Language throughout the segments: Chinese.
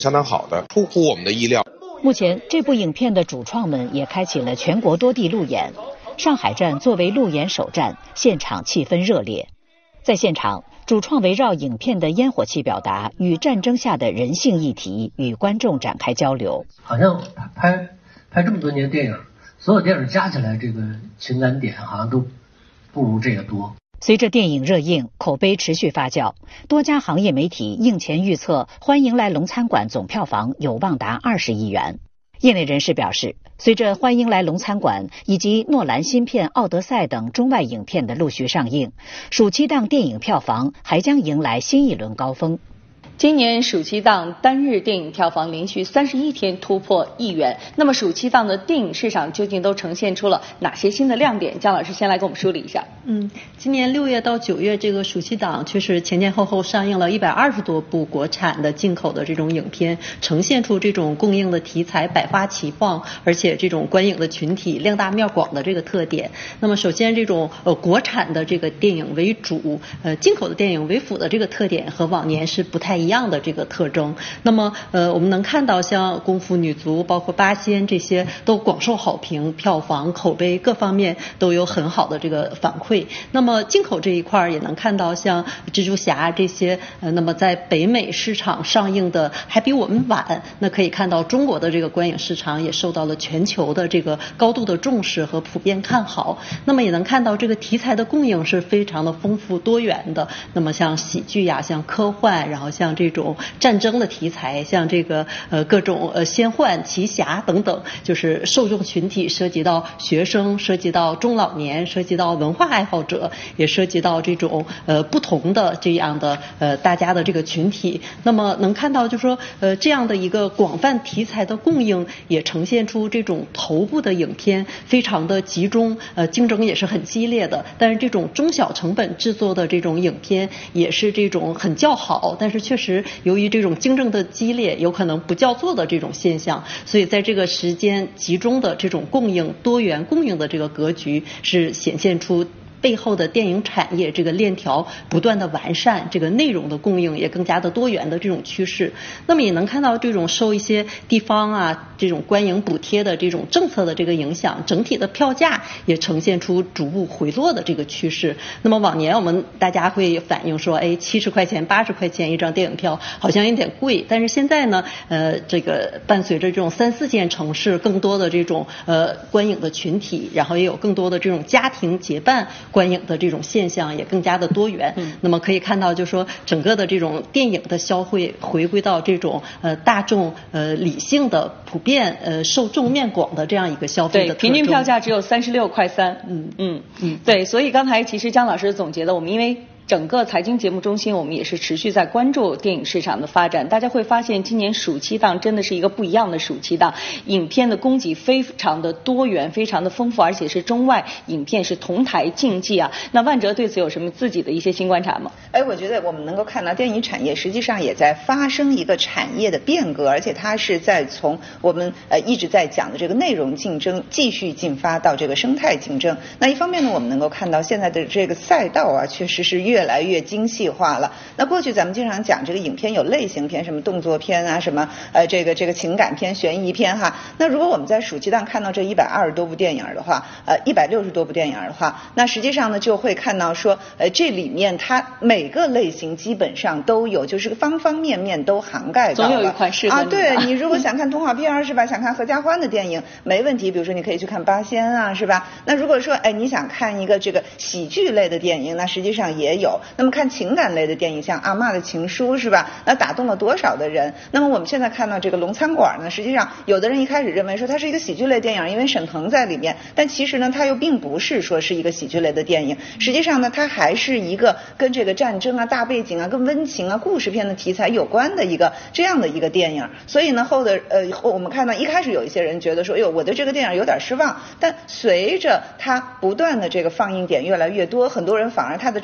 相当好的，出乎我们的意料。 目前，这部影片的主创们也开启了全国多地路演。上海站作为路演首站，现场气氛热烈。在现场，主创围绕影片的烟火气表达与战争下的人性议题，与观众展开交流。 好像拍这么多年电影，所有电影加起来，这个情感点好像都不如这个多。 随着电影热映，口碑持续发酵，多家行业媒体映前预测《欢迎来龙餐馆》总票房有望达20亿元。业内人士表示，随着《欢迎来龙餐馆》以及诺兰新片《奥德赛》等中外影片的陆续上映，暑期档电影票房还将迎来新一轮高峰。 今年暑期档单日电影票房连续31天突破1亿元。那么暑期档的电影市场究竟都呈现出了哪些新的亮点？姜老师先来给我们梳理一下。 今年6月到9月这个暑期档，确实前后上映了120多部国产的、进口的这种影片，呈现出这种供应的题材百花齐放，而且这种观影的群体量大面广的这个特点。那么首先这种国产的这个电影为主，进口的电影为辅的这个特点和往年是不太一样的这个特征。那么我们能看到像功夫女足包括八仙这些都广受好评，票房口碑各方面都有很好的这个反馈。那么进口这一块也能看到像蜘蛛侠这些那么在北美市场上映的还比我们晚，那可以看到中国的这个观影市场也受到了全球的这个高度的重视和普遍看好。那么也能看到这个题材的供应是非常的丰富多元的，那么像喜剧呀，像科幻，然后像这种战争的题材，像这个各种仙幻奇侠等等，就是受众群体涉及到学生，涉及到中老年，涉及到文化爱好者，也涉及到这种不同的这样的大家的这个群体。那么能看到就是说这样的一个广泛题材的供应，也呈现出这种头部的影片非常的集中，竞争也是很激烈的。但是这种中小成本制作的这种影片也是这种很较好，但是确实由于这种竞争的激烈，有可能不叫座的这种现象，所以在这个时间集中的这种供应多元供应的这个格局，是显现出背后的电影产业这个链条不断的完善，这个内容的供应也更加的多元的这种趋势。那么也能看到这种受一些地方啊这种观影补贴的这种政策的这个影响，整体的票价也呈现出逐步回落的这个趋势。那么往年我们大家会反映说70块钱80块钱一张电影票好像有点贵，但是现在呢这个伴随着这种3、4线城市更多的这种观影的群体，然后也有更多的这种家庭结伴观影的这种现象也更加的多元。那么可以看到就是说整个的这种电影的消费回归到这种大众理性的普遍受众面广的这样一个消费的特征。 对，平均票价只有36.3块。对，所以刚才其实姜老师总结的，我们因为整个财经节目中心，我们也是持续在关注电影市场的发展。大家会发现，今年暑期档真的是一个不一样的暑期档，影片的供给非常的多元，非常的丰富，而且是中外影片是同台竞技啊。那万哲对此有什么自己的一些新观察吗？ 我觉得我们能够看到电影产业实际上也在发生一个产业的变革，而且它是在从我们一直在讲的这个内容竞争继续进发到这个生态竞争。那一方面呢，我们能够看到现在的这个赛道啊，确实是越来越精细化了。那过去咱们经常讲这个影片有类型片，什么动作片啊，什么这个情感片、悬疑片哈。那如果我们在暑期档看到这120多部电影的话，160多部电影的话，那实际上呢就会看到说这里面它每个类型基本上都有，就是方方面面都涵盖到了。 总有一款适合你啊。对，你如果想看动画片是吧，想看合家欢的电影没问题，比如说你可以去看八仙啊是吧。那如果说你想看一个这个喜剧类的电影，那实际上也有。那么看情感类的电影，像阿嬷的情书是吧，那打动了多少的人。那么我们现在看到这个龙餐馆呢，实际上有的人一开始认为说它是一个喜剧类电影，因为沈腾在里面，但其实呢它又并不是说是一个喜剧类的电影，实际上呢它还是一个跟这个战争啊、大背景啊、跟温情啊、故事片的题材有关的一个这样的一个电影。所以呢后我们看到一开始有一些人觉得说我对这个电影有点失望，但随着它不断的这个放映点越来越多，很多人反而它的这个口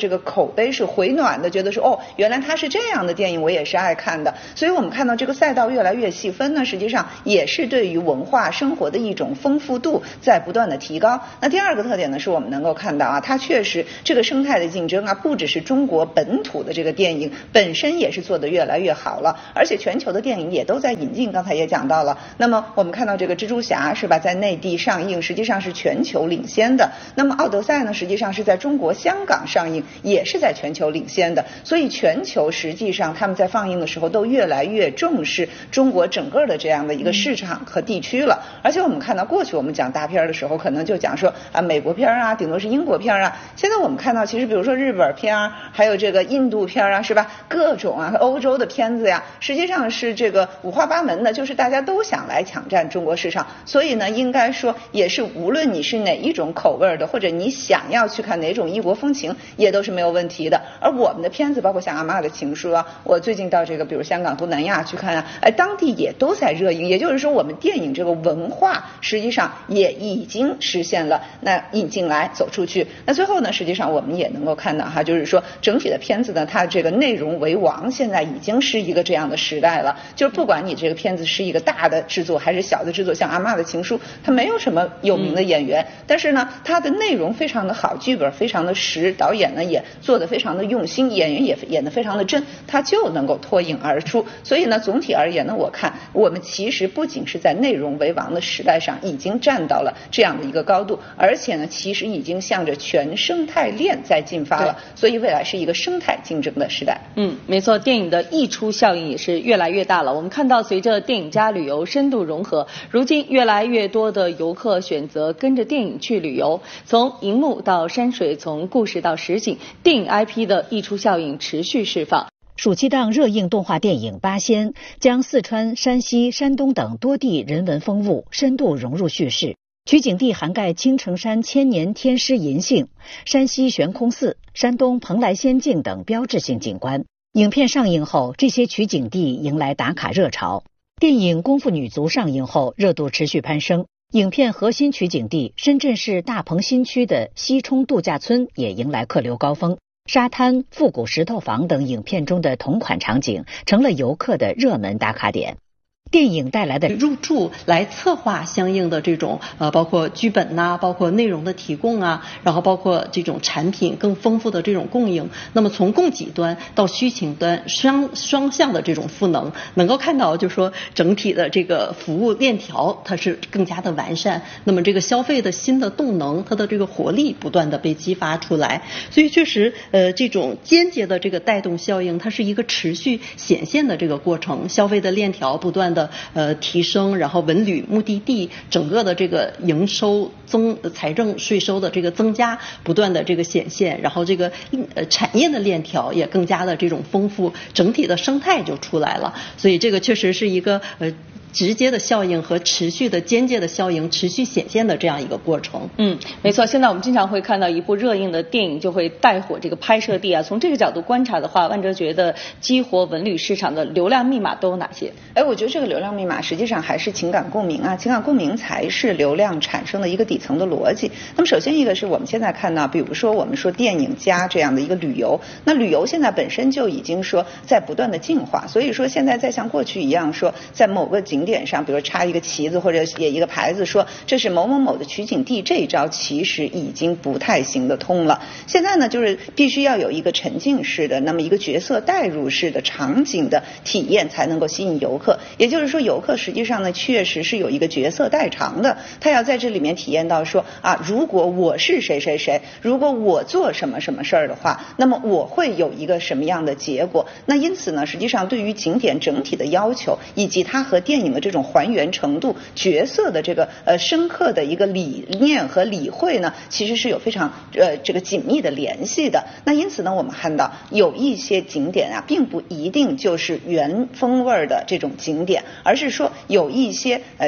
口碑是回暖的，觉得说哦，原来它是这样的电影，我也是爱看的。所以我们看到这个赛道越来越细分呢，实际上也是对于文化生活的一种丰富度在不断的提高。那第二个特点呢，是我们能够看到啊，它确实这个生态的竞争啊，不只是中国本土的这个电影本身也是做得越来越好了，而且全球的电影也都在引进，刚才也讲到了。那么我们看到这个蜘蛛侠是吧，在内地上映实际上是全球领先的，那么奥德赛呢，实际上是在中国香港上映，也是在全球领先的。所以全球实际上他们在放映的时候都越来越重视中国整个的这样的一个市场和地区了。而且我们看到过去我们讲大片的时候，可能就讲说啊美国片啊，顶多是英国片啊。现在我们看到其实比如说日本片啊，还有这个印度片啊，是吧？各种啊欧洲的片子呀，实际上是这个五花八门的，就是大家都想来抢占中国市场。所以呢，应该说也是无论你是哪一种口味的，或者你想要去看哪种异国风情，也都是没有问题的。而我们的片子包括像阿嬷的情书啊，我最近到这个比如香港东南亚去看啊，当地也都在热映。也就是说我们电影这个文化实际上也已经实现了那引进来走出去。那最后呢，实际上我们也能够看到哈，就是说整体的片子呢，它这个内容为王，现在已经是一个这样的时代了。就是不管你这个片子是一个大的制作还是小的制作，像阿嬷的情书，它没有什么有名的演员，但是呢它的内容非常的好，剧本非常的实，导演呢也做得非常的用心，演员也演得非常的真，它就能够脱颖而出。所以呢总体而言呢，我看我们其实不仅是在内容为王的时代上已经站到了这样的一个高度，而且呢其实已经向着全生态链在进发了。所以未来是一个生态竞争的时代。 没错，电影的溢出效应也是越来越大了。我们看到随着电影加旅游深度融合，如今越来越多的游客选择跟着电影去旅游，从荧幕到山水，从故事到实景，电影 IP 的溢出效应持续释放。 暑期档热映动画电影《八仙》将四川、山西、山东等多地人文风物深度融入叙事，取景地涵盖青城山千年天师银杏、山西悬空寺、山东蓬莱仙境等标志性景观。影片上映后，这些取景地迎来打卡热潮。电影《功夫女足》上映后，热度持续攀升。影片核心取景地深圳市大鹏新区的西冲度假村也迎来客流高峰。沙滩、复古石头房等影片中的同款场景成了游客的热门打卡点。电影带来的入驻来策划相应的这种包括剧本呐，包括内容的提供啊，然后包括这种产品更丰富的这种供应。那么从供给端到需求端双向的这种赋能，能够看到就是说整体的这个服务链条它是更加的完善。那么这个消费的新的动能，它的这个活力不断的被激发出来。所以确实这种间接的这个带动效应，它是一个持续显现的这个过程，消费的链条不断的提升，然后文旅目的地整个的这个营收财政税收的这个增加不断的这个显现，然后这个产业的链条也更加的这种丰富，整体的生态就出来了。所以这个确实是一个直接的效应和持续的间接的效应持续显现的这样一个过程。 没错，现在我们经常会看到一部热映的电影就会带火这个拍摄地啊。从这个角度观察的话，万哲觉得激活文旅市场的流量密码都有哪些？ 我觉得这个流量密码实际上还是情感共鸣啊，情感共鸣才是流量产生的一个底层的逻辑。那么首先一个是我们现在看到，比如说我们说电影加这样的一个旅游，那旅游现在本身就已经说在不断的进化，所以说现在再像过去一样说在某个景点上，比如插一个旗子或者写一个牌子说这是某某某的取景地，这一招其实已经不太行得通了。现在呢就是必须要有一个沉浸式的那么一个角色代入式的场景的体验才能够吸引游客。也就是说游客实际上呢确实是有一个角色代偿的，他要在这里面体验到说啊，如果我是谁谁谁，如果我做什么什么事儿的话，那么我会有一个什么样的结果。那因此呢实际上对于景点整体的要求以及它和电影的这种还原程度，角色的这个深刻的一个理念和理会呢其实是有非常这个紧密的联系的。那因此呢我们看到有一些景点啊并不一定就是原风味的这种景点，而是说有一些